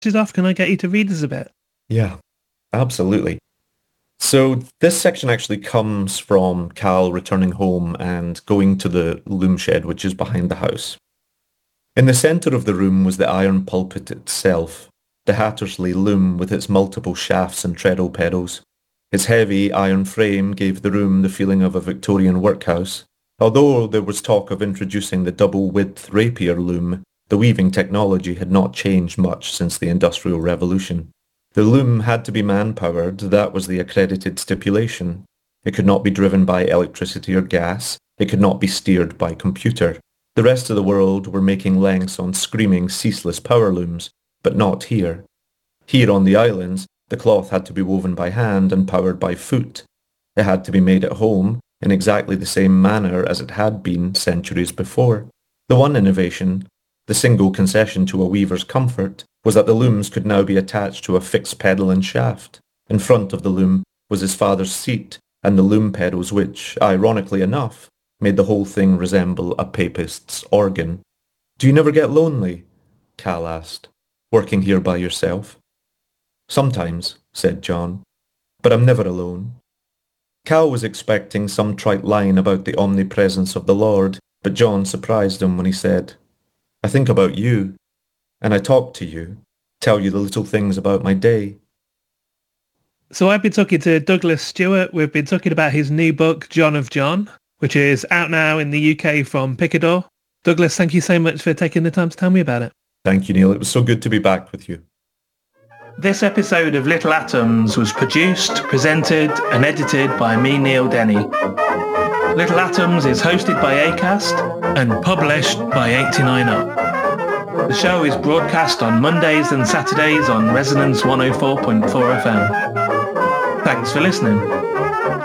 it off, can I get you to read us a bit? Yeah, absolutely. So this section actually comes from Cal returning home and going to the loom shed, which is behind the house. In the centre of the room was the iron pulpit itself, the Hattersley loom with its multiple shafts and treadle pedals. Its heavy iron frame gave the room the feeling of a Victorian workhouse. Although there was talk of introducing the double-width rapier loom, the weaving technology had not changed much since the Industrial Revolution. The loom had to be man-powered, that was the accredited stipulation. It could not be driven by electricity or gas. It could not be steered by computer. The rest of the world were making lengths on screaming, ceaseless power looms, but not here. Here on the islands, the cloth had to be woven by hand and powered by foot. It had to be made at home in exactly the same manner as it had been centuries before. The one innovation, the single concession to a weaver's comfort, was that the looms could now be attached to a fixed pedal and shaft. In front of the loom was his father's seat and the loom pedals which, ironically enough, made the whole thing resemble a papist's organ. "Do you never get lonely?" Cal asked, "working here by yourself?" "Sometimes," said John, "but I'm never alone." Cal was expecting some trite line about the omnipresence of the Lord, but John surprised him when he said, "I think about you, and I talk to you, tell you the little things about my day." So I've been talking to Douglas Stewart. We've been talking about his new book, John of John, which is out now in the UK from Picador. Douglas, thank you so much for taking the time to tell me about it. Thank you, Neil. It was so good to be back with you. This episode of Little Atoms was produced, presented and edited by me, Neil Denny. Little Atoms is hosted by Acast and published by 89Up. The show is broadcast on Mondays and Saturdays on Resonance 104.4 FM. Thanks for listening.